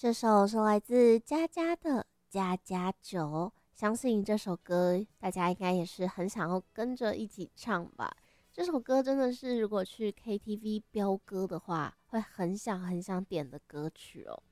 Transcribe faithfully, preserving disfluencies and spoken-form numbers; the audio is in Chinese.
这首是来自佳佳的《家家酒》，相信这首歌大家应该也是很想要跟着一起唱吧。这首歌真的是如果去 K T V 飙歌的话，会很想很想点的歌曲哦。